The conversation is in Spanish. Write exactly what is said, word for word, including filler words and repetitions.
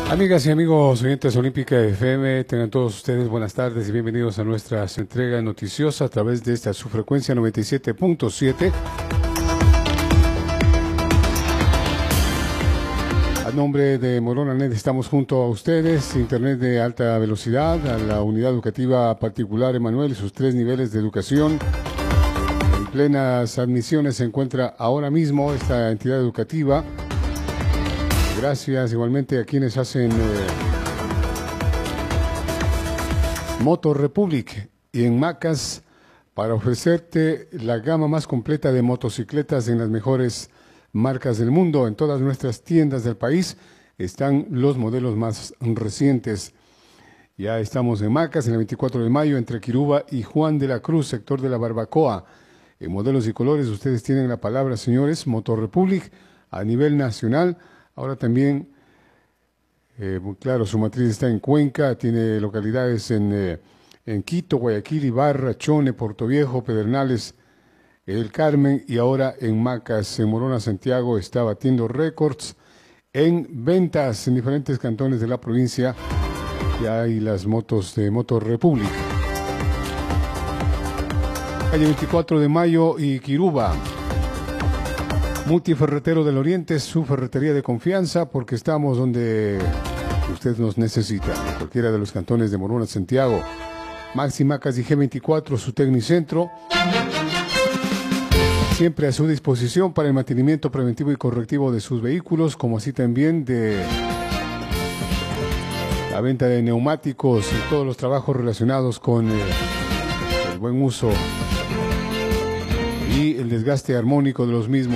Amigas y amigos oyentes Olímpica F M, tengan todos ustedes buenas tardes y bienvenidos a nuestra entrega noticiosa a través de esta su frecuencia noventa y siete punto siete. A nombre de Morona Net estamos junto a ustedes, internet de alta velocidad, a la unidad educativa particular Emanuel y sus tres niveles de educación. En plenas admisiones se encuentra ahora mismo esta entidad educativa. Gracias igualmente a quienes hacen eh, Moto Republic y en Macas para ofrecerte la gama más completa de motocicletas en las mejores marcas del mundo. En todas nuestras tiendas del país están los modelos más recientes. Ya estamos en Macas, en el veinticuatro de mayo, entre Quiruba y Juan de la Cruz, sector de la Barbacoa. En modelos y colores ustedes tienen la palabra, señores, Moto Republic a nivel nacional. Ahora también, eh, claro, su matriz está en Cuenca, tiene localidades en, eh, en Quito, Guayaquil, Ibarra, Chone, Portoviejo, Pedernales, El Carmen y ahora en Macas, en Morona, Santiago, está batiendo récords en ventas en diferentes cantones de la provincia. Ya hay las motos de Moto Republic. Calle veinticuatro de mayo y Quiruba. Multiferretero del Oriente, su ferretería de confianza, porque estamos donde usted nos necesita, en cualquiera de los cantones de Morona, Santiago. Maxi Macas y G veinticuatro, su tecnicentro, siempre a su disposición para el mantenimiento preventivo y correctivo de sus vehículos, como así también de la venta de neumáticos y todos los trabajos relacionados con eh, el buen uso y el desgaste armónico de los mismos.